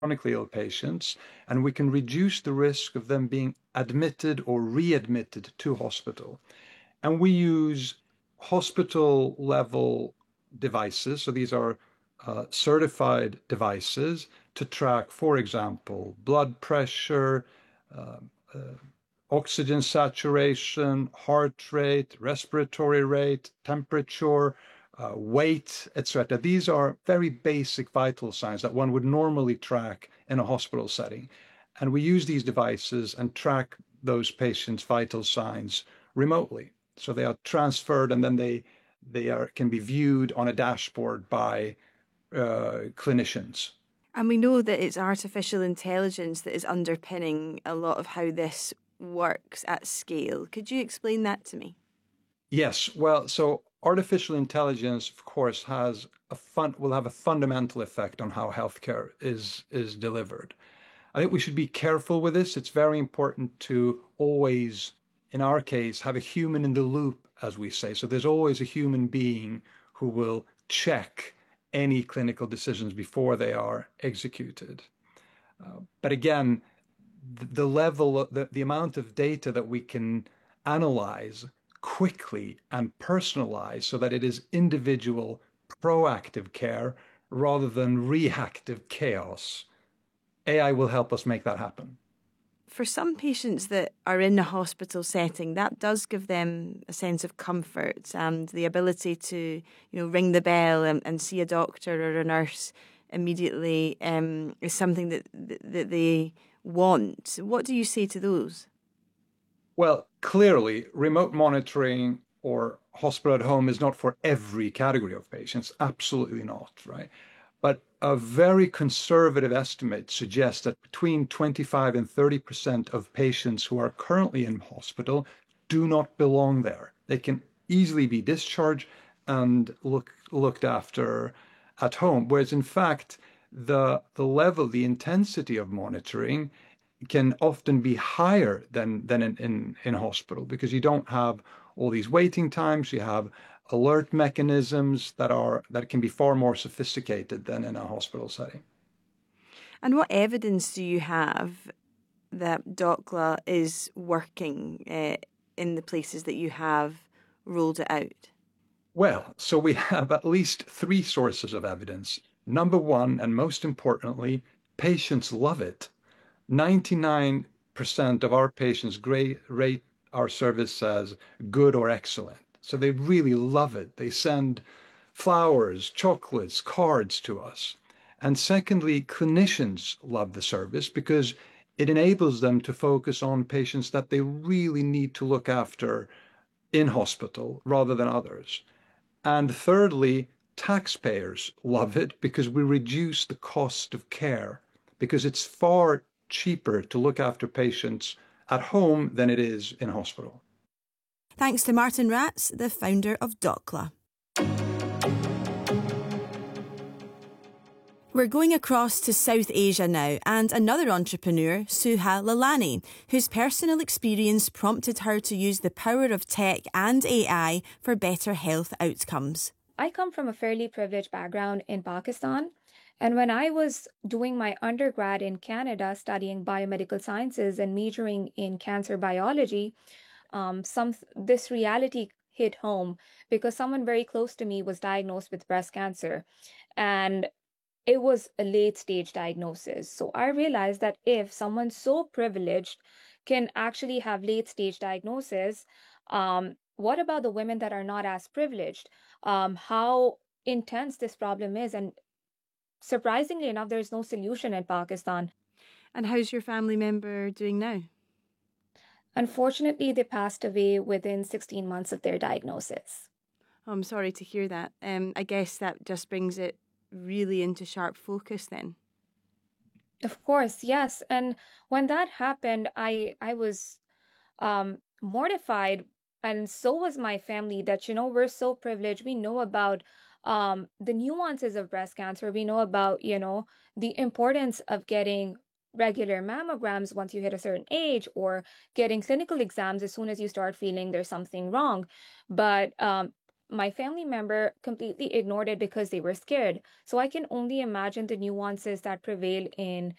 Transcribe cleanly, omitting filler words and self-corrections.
chronically ill patients, and we can reduce the risk of them being admitted or readmitted to hospital. And we use hospital level devices. So these are certified devices to track, for example, blood pressure, uh, uh, oxygen saturation, heart rate, respiratory rate, temperature, weight, etc. These are very basic vital signs that one would normally track in a hospital setting. And we use these devices and track those patients' vital signs remotely. So they are transferred and then they can be viewed on a dashboard by clinicians. And we know that it's artificial intelligence that is underpinning a lot of how this works at scale. Could you explain that to me? Yes, well, so artificial intelligence, of course, will have a fundamental effect on how healthcare is delivered. I think we should be careful with this. It's very important to always, in our case, have a human in the loop, as we say. So there's always a human being who will check any clinical decisions before they are executed. But again, the level, the amount of data that we can analyze quickly and personalize so that it is individual, proactive care rather than reactive chaos. AI will help us make that happen. For some patients that are in a hospital setting, that does give them a sense of comfort and the ability to, ring the bell and see a doctor or a nurse immediately is something that they want. What do you say to those? Well, clearly, remote monitoring or hospital at home is not for every category of patients. Absolutely not, right? But a very conservative estimate suggests that between 25 and 30% of patients who are currently in hospital do not belong there. They can easily be discharged and looked after at home. Whereas in fact, the intensity of monitoring can often be higher than in hospital because you don't have all these waiting times. You have alert mechanisms that can be far more sophisticated than in a hospital setting. And what evidence do you have that Dockla is working in the places that you have rolled it out? Well, so we have at least three sources of evidence. Number one, and most importantly, patients love it. 99% of our patients rate our service as good or excellent. So they really love it. They send flowers, chocolates, cards to us. And secondly, clinicians love the service because it enables them to focus on patients that they really need to look after in hospital rather than others. And thirdly, taxpayers love it because we reduce the cost of care because it's far cheaper to look after patients at home than it is in hospital. Thanks to Martin Ratz, the founder of Dockla. We're going across to South Asia now and another entrepreneur, Suha Lalani, whose personal experience prompted her to use the power of tech and AI for better health outcomes. I come from a fairly privileged background in Pakistan. And when I was doing my undergrad in Canada, studying biomedical sciences and majoring in cancer biology, this reality hit home because someone very close to me was diagnosed with breast cancer. And it was a late stage diagnosis. So I realized that if someone so privileged can actually have late stage diagnosis, what about the women that are not as privileged? How intense this problem is. And surprisingly enough, there's no solution in Pakistan. And how's your family member doing now? Unfortunately, they passed away within 16 months of their diagnosis. Oh, I'm sorry to hear that. I guess that just brings it really into sharp focus then. Of course, yes. And when that happened, I was mortified, and so was my family that, we're so privileged. We know about the nuances of breast cancer. We know about, the importance of getting regular mammograms once you hit a certain age or getting clinical exams as soon as you start feeling there's something wrong. But my family member completely ignored it because they were scared. So I can only imagine the nuances that prevail in